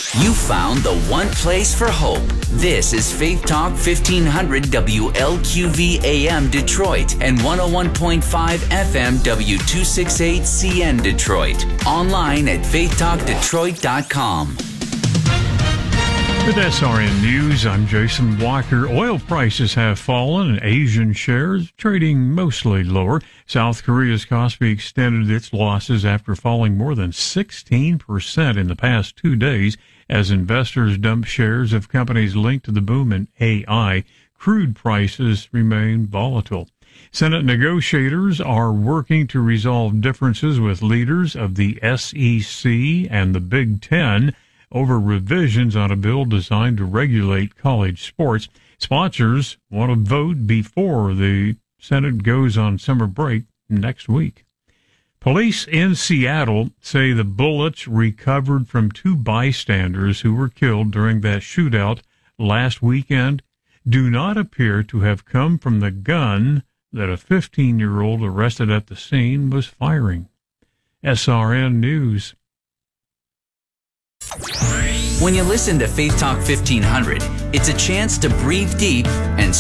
You found the one place for hope. This is Faith Talk 1500 WLQV AM Detroit and 101.5 FM W268 CN Detroit. Online at faithtalkdetroit.com. With SRN News, I'm Jason Walker. Oil prices have fallen and Asian shares trading mostly lower. South Korea's Kospi extended its losses after falling more than 16% in the past 2 days as investors dump shares of companies linked to the boom in AI. Crude prices remain volatile. Senate negotiators are working to resolve differences with leaders of the SEC and the Big Ten over revisions on a bill designed to regulate college sports. Sponsors want to vote before the Senate goes on summer break next week. Police in Seattle say the bullets recovered from 2 bystanders who were killed during that shootout last weekend do not appear to have come from the gun that a 15-year-old arrested at the scene was firing. SRN News. When you listen to Faith Talk 1500, it's a chance to breathe deep and